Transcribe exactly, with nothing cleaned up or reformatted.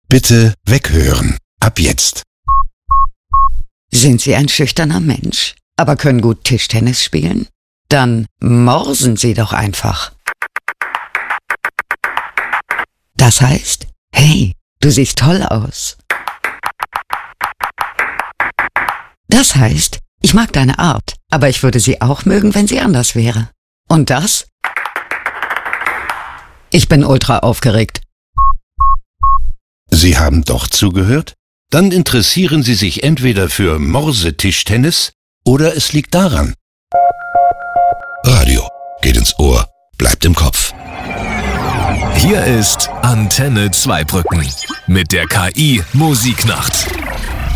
Bitte weghören. Ab jetzt. Sind Sie ein schüchterner Mensch, aber können gut Tischtennis spielen? Dann morsen Sie doch einfach. Das heißt, hey, du siehst toll aus. Das heißt, ich mag deine Art, aber ich würde sie auch mögen, wenn sie anders wäre. Und das? Ich bin ultra aufgeregt. Sie haben doch zugehört? Dann interessieren Sie sich entweder für Morsetischtennis oder es liegt daran. Radio geht ins Ohr, bleibt im Kopf. Hier ist Antenne Zweibrücken mit der K I Musiknacht.